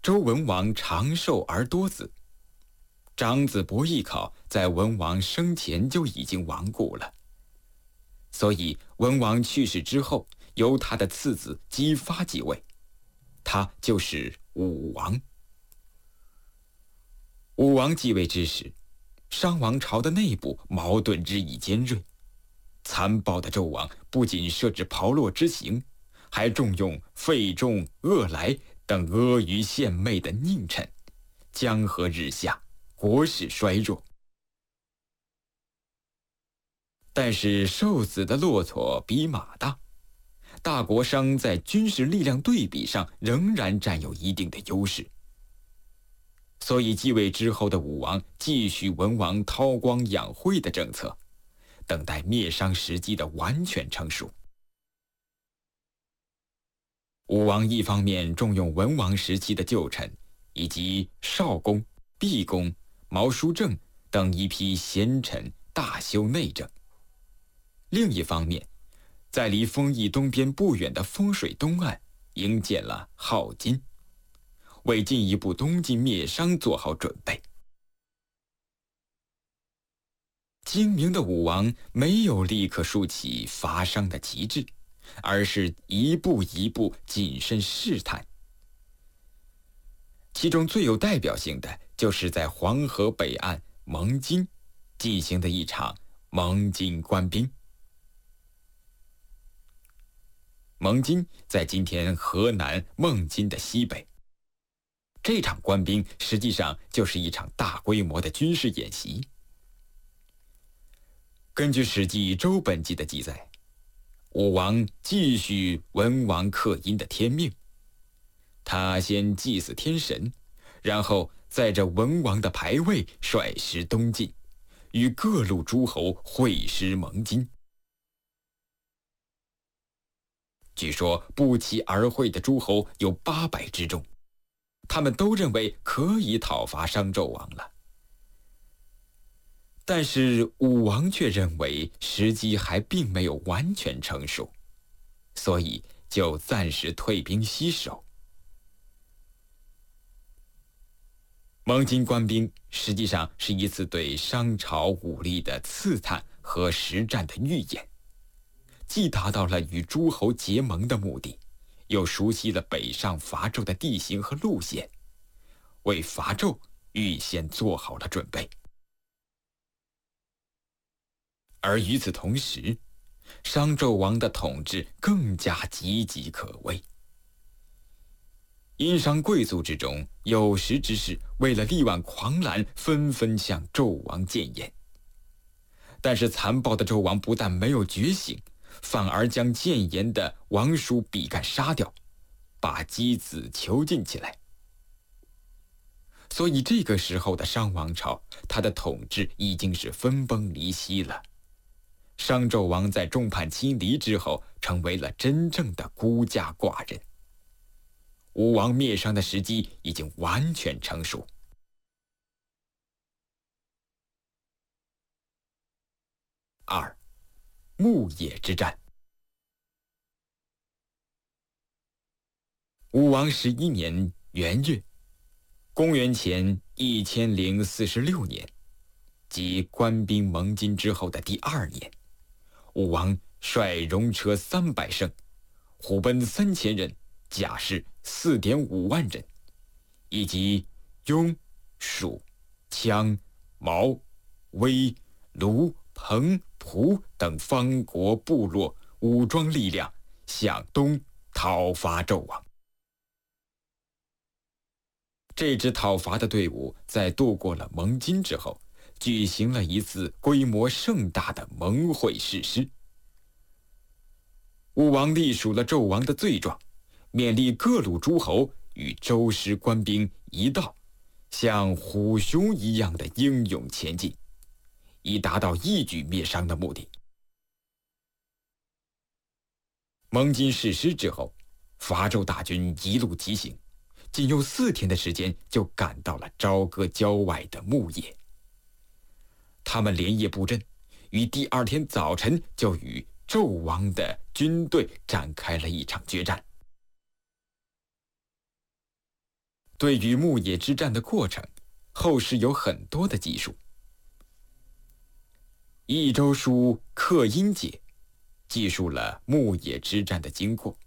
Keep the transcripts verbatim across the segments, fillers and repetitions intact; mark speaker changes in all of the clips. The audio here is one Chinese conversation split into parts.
Speaker 1: 周文王长寿而多子。长子伯邑考在文王生前就已经亡故了，所以文王去世之后，由他的次子姬发继位，他就是武王。武王继位之时，商王朝的内部矛盾日益尖锐。残暴的纣王不仅设置炮烙之刑，还重用费仲、鄂来等阿谀献媚的佞臣，江河日下，国势衰弱。但是瘦子的骆驼比马大，大国商在军事力量对比上仍然占有一定的优势。所以继位之后的武王继续文王韬光养晦的政策，等待灭商时机的完全成熟。武王一方面重用文王时期的旧臣，以及少公、毕公、毛叔正等一批贤臣，大修内政；另一方面，在离丰邑东边不远的丰水东岸营建了镐京，为进一步东进灭商做好准备。精明的武王没有立刻竖起伐商的旗帜，而是一步一步谨慎试探。其中最有代表性的，就是在黄河北岸蒙津进行的一场蒙津官兵。蒙津在今天河南孟津的西北。这场官兵实际上就是一场大规模的军事演习。根据《史记·周本纪》的记载，武王继续文王克殷的天命，他先祭祀天神，然后载着文王的牌位率师东进，与各路诸侯会师蒙津。据说不期而会的诸侯有八百之众，他们都认为可以讨伐商纣王了。但是武王却认为时机还并没有完全成熟，所以就暂时退兵西守。蒙津官兵实际上是一次对商朝武力的刺探和实战的预演，既达到了与诸侯结盟的目的，又熟悉了北上伐纣的地形和路线，为伐纣预先做好了准备。而与此同时，商纣王的统治更加岌岌可危。殷商贵族之中，有识之士为了力挽狂澜，纷纷向纣王谏言。但是残暴的纣王不但没有觉醒，反而将谏言的王叔比干杀掉，把箕子囚禁起来。所以这个时候的商王朝，他的统治已经是分崩离析了。商纣王在众叛亲离之后，成为了真正的孤家寡人。武王灭商的时机已经完全成熟。二，牧野之战。武王十一年元月，公元前一千零四十六年，即官兵蒙津之后的第二年，武王率戎车三百乘，虎贲三千人，甲士四点五万人，以及雍、蜀、羌、毛、威、卢、彭、蒲等方国部落武装力量，向东讨伐纣王。这支讨伐的队伍在渡过了蒙津之后，举行了一次规模盛大的盟会誓师。武王隶属了纣王的罪状，勉励各路诸侯与周师官兵一道，像虎熊一样的英勇前进，以达到一举灭商的目的。蒙津誓师之后，伐纣大军一路急行，仅用四天的时间就赶到了朝歌郊外的牧野。他们连夜布阵，于第二天早晨就与纣王的军队展开了一场决战。 对于牧野之战的过程，后世有很多的记述。益州书《克殷解》记述了牧野之战的经过。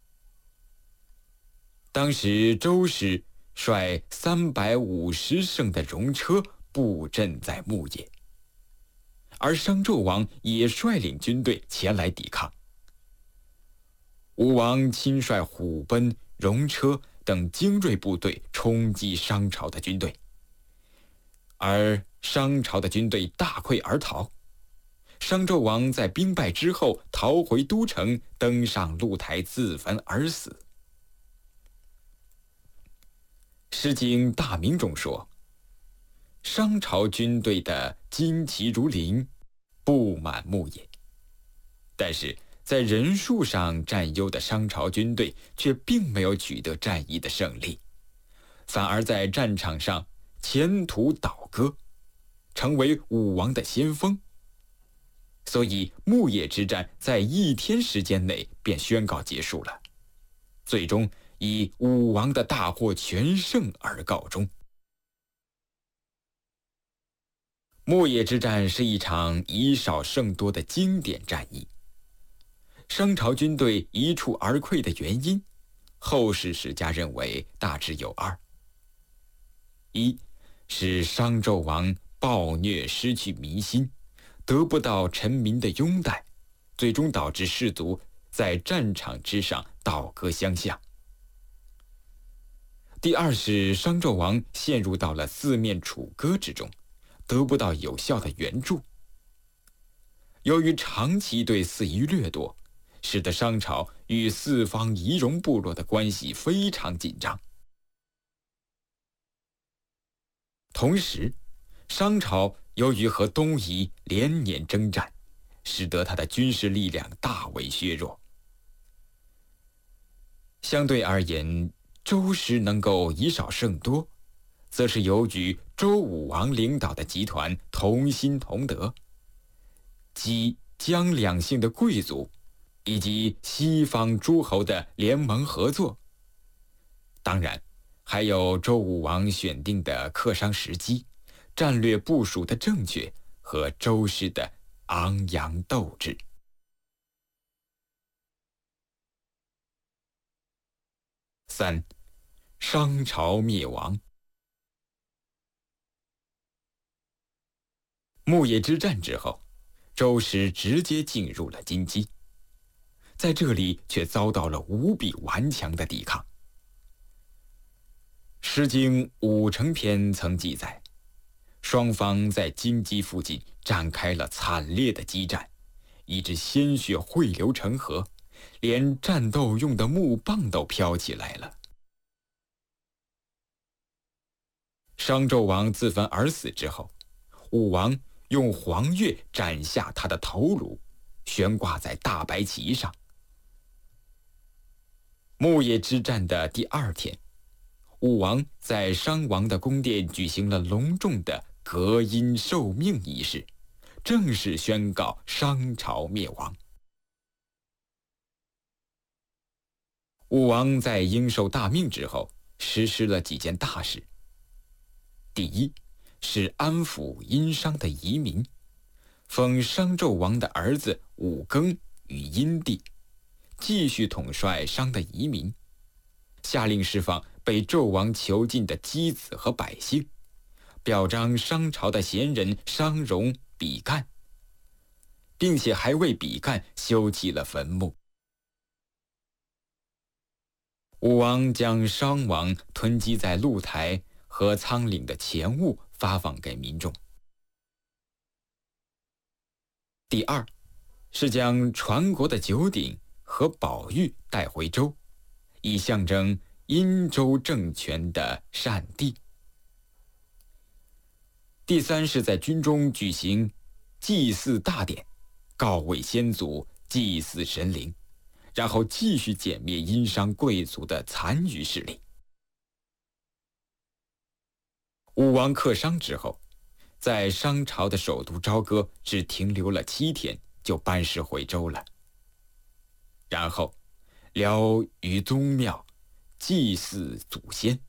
Speaker 1: 当时周氏率三百五十乘的戎车布阵在牧野，而商纣王也率领军队前来抵抗。吴王亲率虎贲、戎车等精锐部队冲击商朝的军队，而商朝的军队大溃而逃。商纣王在兵败之后逃回都城，登上露台自焚而死。《诗经·大明》中说：“商朝军队的旌旗如林，布满牧野。”但是在人数上占优的商朝军队却并没有取得战役的胜利，反而在战场上前途倒戈，成为武王的先锋。所以牧野之战在一天时间内便宣告结束了，最终以武王的大获全胜而告终。牧野之战是一场以少胜多的经典战役。商朝军队一触而溃的原因，后世史家认为大致有二：一是商纣王暴虐失去民心，得不到臣民的拥戴，最终导致士卒在战场之上倒戈相向。第二是商纣王陷入到了四面楚歌之中，得不到有效的援助。由于长期对四夷掠夺，使得商朝与四方夷戎部落的关系非常紧张。同时，商朝由于和东夷连年征战，使得他的军事力量大为削弱。相对而言，周氏能够以少胜多，则是由于周武王领导的集团同心同德，即江两姓的贵族以及西方诸侯的联盟合作。当然，还有周武王选定的克商时机、战略部署的正确和周氏的昂扬斗志。三，商朝灭亡。牧野之战之后，周氏直接进入了荆棘，在这里却遭到了无比顽强的抵抗。《诗经·武成篇》曾记载，双方在荆棘附近展开了惨烈的激战，以致鲜血汇流成河，连战斗用的木棒都飘起来了。商纣王自焚而死之后，武王用黄钺斩下他的头颅，悬挂在大白旗上。牧野之战的第二天，武王在商王的宫殿举行了隆重的隔阴受命仪式，正式宣告商朝灭亡。武王在应受大命之后，实施了几件大事。第一，是安抚殷商的遗民，封商纣王的儿子武庚于殷地，继续统帅商的遗民，下令释放被纣王囚禁的姬子和百姓，表彰商朝的贤人商容、比干，并且还为比干修葺了坟墓。武王将商王囤积在露台和仓廪的钱物发放给民众。第二，是将传国的九鼎和宝玉带回周，以象征殷周政权的禅地。第三，是在军中举行祭祀大典，告慰先祖，祭祀神灵，然后继续歼灭殷商贵族的残余势力。武王克商之后，在商朝的首都朝歌只停留了七天，就班师回周了。然后，辽于宗庙祭祀祖先，